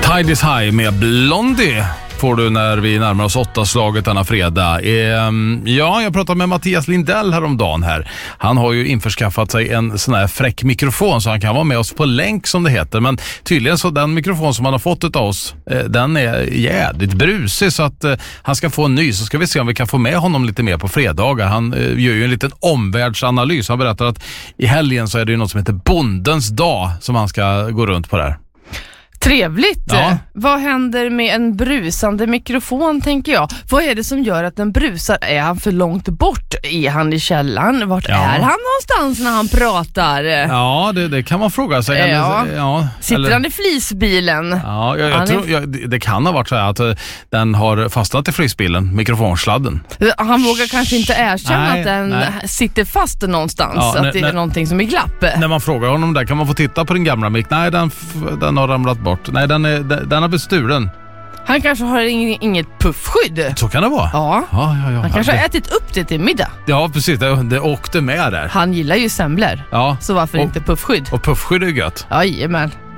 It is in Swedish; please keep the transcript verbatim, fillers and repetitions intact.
Tide is High med Blondie får du när vi närmar oss åtta slaget denna fredag. Ehm, ja, jag pratade med Mattias Lindell häromdagen här. Han har ju införskaffat sig en sån här fräck mikrofon så han kan vara med oss på länk som det heter. Men tydligen så den mikrofon som han har fått av oss, eh, den är jädrigt brusig så att eh, han ska få en ny. Så ska vi se om vi kan få med honom lite mer på fredagar. Han eh, gör ju en liten omvärldsanalys. Han berättar att i helgen så är det ju något som heter Bondens dag som han ska gå runt på där. Trevligt. Ja. Vad händer med en brusande mikrofon, tänker jag? Vad är det som gör att den brusar? Är han för långt bort? Är han i källaren? Vart Ja. är han någonstans när han pratar? Ja, det, det kan man fråga sig. Eller, Ja. ja, Sitter eller, han i flisbilen? Ja, jag, Han jag är- tror, jag, det det kan ha varit så här att eh, den har fastnat i flisbilen, mikrofonsladden. Han vågar kanske inte erkänna Nej, att den nej. sitter fast någonstans. Ja, att när- det är när- någonting som är glapp. När man frågar honom där, kan man få titta på din gamla mick? Nej, den, f- den har ramlat bort. Nej, den, är, den, den har blivit stulen. Han kanske har ing- inget puffskydd. Så kan det vara. Ja. Ja, ja, ja. Han kanske det, har ätit upp det till middag. ja, precis. Det, det åkte med där. Han gillar ju semlor. Ja. Så varför Och- inte puffskydd? Och puffskydd är gött. Jajamän.